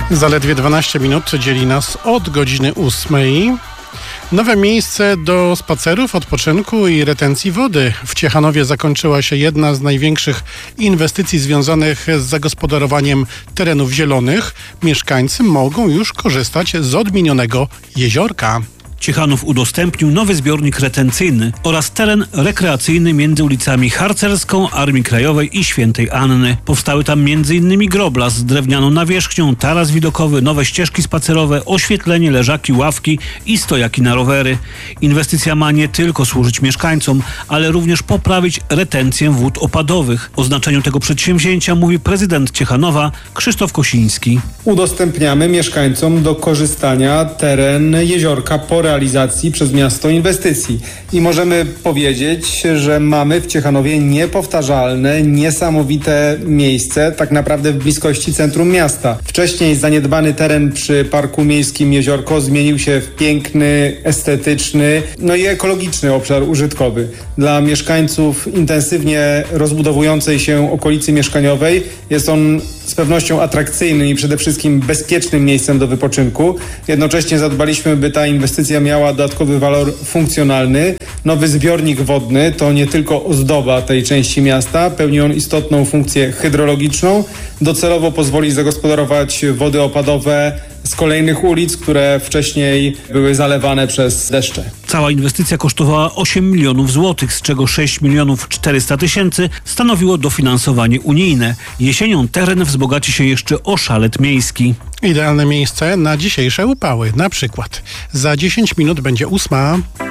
Zaledwie 12 minut dzieli nas od godziny 8. Nowe miejsce do spacerów, odpoczynku i retencji wody. W Ciechanowie zakończyła się jedna z największych inwestycji związanych z zagospodarowaniem terenów zielonych. Mieszkańcy mogą już korzystać z odmienionego jeziorka. Ciechanów udostępnił nowy zbiornik retencyjny oraz teren rekreacyjny między ulicami Harcerską, Armii Krajowej i Świętej Anny. Powstały tam m.in. grobla z drewnianą nawierzchnią, taras widokowy, nowe ścieżki spacerowe, oświetlenie, leżaki, ławki i stojaki na rowery. Inwestycja ma nie tylko służyć mieszkańcom, ale również poprawić retencję wód opadowych. O znaczeniu tego przedsięwzięcia mówi prezydent Ciechanowa Krzysztof Kosiński. Udostępniamy mieszkańcom do korzystania teren jeziorka po realizacji przez miasto inwestycji. I możemy powiedzieć, że mamy w Ciechanowie niepowtarzalne, niesamowite miejsce, tak naprawdę w bliskości centrum miasta. Wcześniej zaniedbany teren przy Parku Miejskim Jeziorko zmienił się w piękny, estetyczny, i ekologiczny obszar użytkowy. Dla mieszkańców intensywnie rozbudowującej się okolicy mieszkaniowej jest on z pewnością atrakcyjnym i przede wszystkim bezpiecznym miejscem do wypoczynku. Jednocześnie zadbaliśmy, by ta inwestycja miała dodatkowy walor funkcjonalny. Nowy zbiornik wodny to nie tylko ozdoba tej części miasta, pełni on istotną funkcję hydrologiczną. Docelowo pozwoli zagospodarować wody opadowe z kolejnych ulic, które wcześniej były zalewane przez deszcze. Cała inwestycja kosztowała 8 milionów złotych, z czego 6 milionów 400 tysięcy stanowiło dofinansowanie unijne. Jesienią teren wzbogaci się jeszcze o szalet miejski. Idealne miejsce na dzisiejsze upały. Na przykład za 10 minut będzie 8.